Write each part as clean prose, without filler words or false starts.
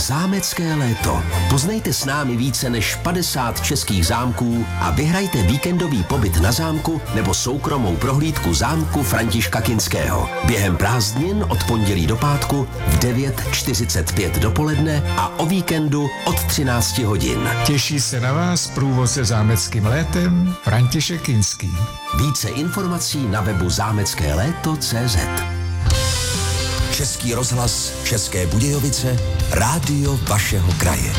Zámecké léto. Poznejte s námi více než 50 českých zámků a vyhrajte víkendový pobyt na zámku nebo soukromou prohlídku zámku Františka Kinského. Během prázdnin od pondělí do pátku v 9:45 dopoledne a o víkendu od 13 hodin. Těší se na vás průvodce zámeckým létem František Kinský. Více informací na webu zámeckéléto.cz. Český rozhlas České Budějovice, rádio vašeho kraje.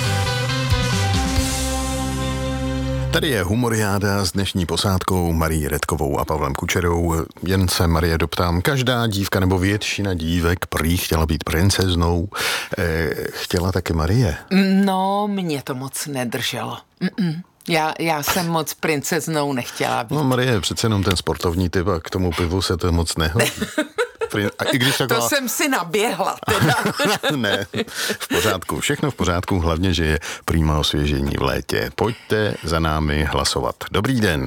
Tady je Humoriáda s dnešní posádkou Marií Redkovou a Pavlem Kučerou. Jen se, Marie, doptám, každá dívka nebo většina dívek prý chtěla být princeznou. Chtěla taky Marie? No, mě to moc nedrželo. Já jsem moc princeznou nechtěla být. No, Marie je přece jenom ten sportovní typ a k tomu pivu se to moc nehodí. A i když taková... To jsem si naběhla teda. Ne, v pořádku, všechno v pořádku, hlavně, že je prýma osvěžení v létě. Pojďte za námi hlasovat. Dobrý den.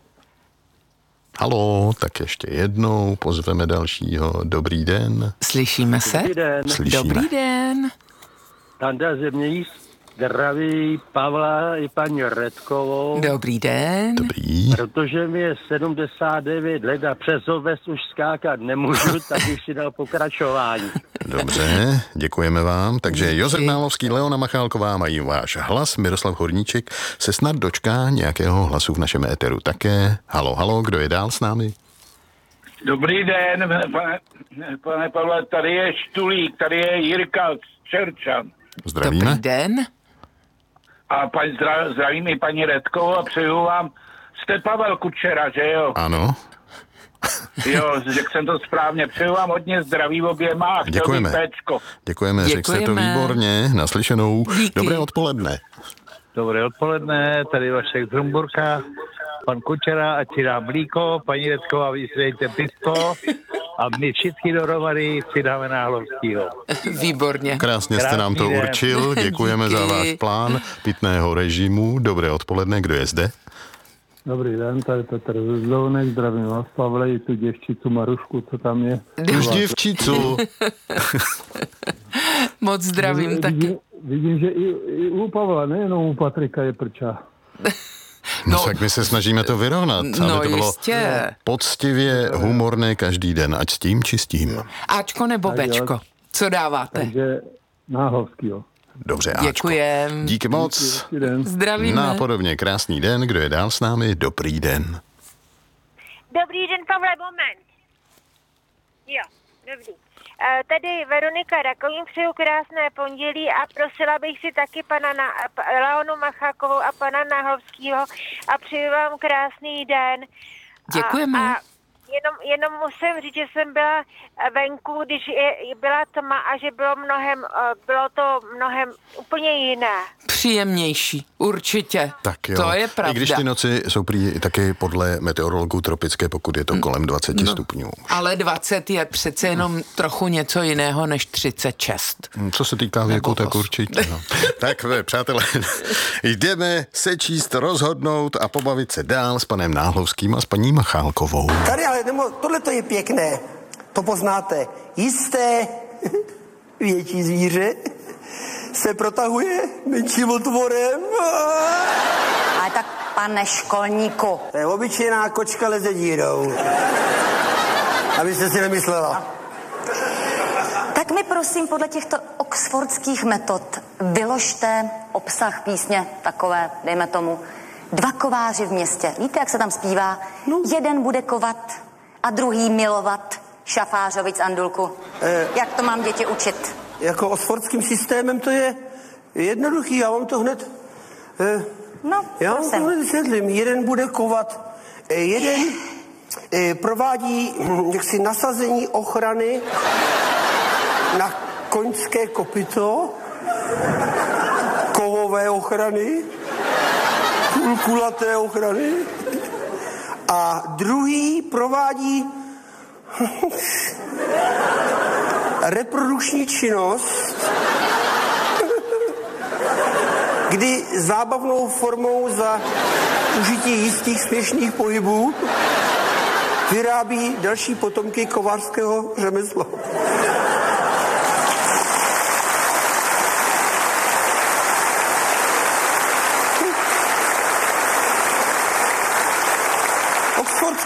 Haló, tak ještě jednou pozveme dalšího. Dobrý den. Slyšíme se? Dobrý den. Slyšíme. Dobrý den. Tanda Zemějíc zdraví Pavla i paní Redkovou. Dobrý den. Dobrý. Protože mi je 79 let a přes oves už skákat nemůžu, tak bych si dal pokračování. Dobře, děkujeme vám. Takže Josef Nálovský, Leona Machálková mají váš hlas, Miroslav Horníček se snad dočká nějakého hlasu v našem éteru také. Halo, kdo je dál s námi? Dobrý den, pane Pavle, tady je Štulík, tady je Jirka z Čerčan. Zdravíme. Dobrý den. A zdravím i paní Redkovou a přeju vám, jste Pavel Kučera, že jo? Ano. Jo, řekl jsem to správně, přeju vám hodně zdraví oběma a Děkujeme. Děkujeme, řekl se to výborně, naslyšenou. Díky. Dobré odpoledne. Dobré odpoledne, tady Vašek z Rumburka, pan Kučera, ať si dá mlíko, paní Redková, vysvětlíte pisko a my všichni dohromady si dáme Náhlovskýho. Výborně. Krásně jste nám to určil, děkujeme za váš plán pitného režimu. Dobré odpoledne, kdo je zde? Dobrý den, tady Petr Zlounek, zdravím vás, Pavle, i tu děvčicu Marušku, co tam je. Už děvčicu. Moc zdravím taky. Vidím, že i u Pavla, nejenom u Patrika je prča. No tak my se snažíme to vyrovnat, aby to bylo jistě. poctivě humorné každý den, ať s tím či s tím. Ačko nebo Bčko? Co dáváte? Takže Náhlovskýho. Dobře, Ačko. Děkujem. Díky moc. Zdravíme. Nápodobně krásný den, kdo je dál s námi? Dobrý den. Dobrý den, Pavle, moment. Jo, dobrý. Tady Veronika Rakovým, přeju krásné pondělí a prosila bych si taky pana Leonu Machákovou a pana Náhlovskýho a přeju vám krásný den. Děkujeme. A jenom musím říct, že jsem byla venku, když byla tma a že bylo to mnohem úplně jiné. Příjemnější, určitě. Tak jo. To je pravda. I když ty noci jsou prý taky podle meteorologů tropické, pokud je to kolem 20 stupňů. Ale 20 je přece jenom trochu něco jiného než 36. Co se týká věku, tak určitě. No. Tak přátelé, jdeme se číst, rozhodnout a pobavit se dál s panem Náhlovským a s paní Machálkovou. Tady ale tohle to je pěkné, to poznáte. Jisté větší zvíře se protahuje menším otvorem. Ale tak, pane školníku. To je obyčejná kočka leze dírou. Abyste si nemyslela. Tak mi prosím podle těchto oxfordských metod vyložte obsah písně takové, dejme tomu, 2 kováři v městě. Víte, jak se tam zpívá? No. Jeden bude kovat a druhý milovat šafářovic Andulku. Jak to mám děti učit? Jako oxfordským systémem to je jednoduchý, já vám to hned... já vám to hned vysvětlím. Jeden bude kovat, jeden provádí jaksi nasazení ochrany na koňské kopyto, kovové ochrany, kulaté ochrany a druhý provádí reprodukční činnost, kdy zábavnou formou za užití jistých směšných pohybů vyrábí další potomky kovářského řemesla.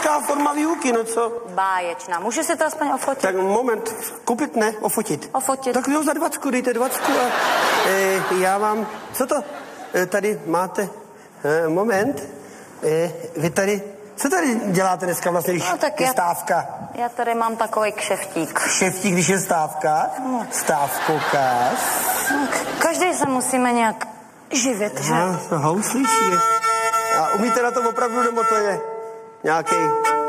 klasická forma výuky, no co? Báječná. Můžu si to aspoň ofotit? Tak moment, koupit ne, ofotit. Ofotit. Tak jo, za 20, dejte 20 a já vám, co to? Tady máte, moment, vy tady, co tady děláte dneska vlastně, když je stávka? Já tady mám takový kšeftík. Kšeftík, když je stávka? No. Stávkokář? No, každý se musíme nějak živit, že? To houslíčí. A umíte na to opravdu, nebo to je nějaký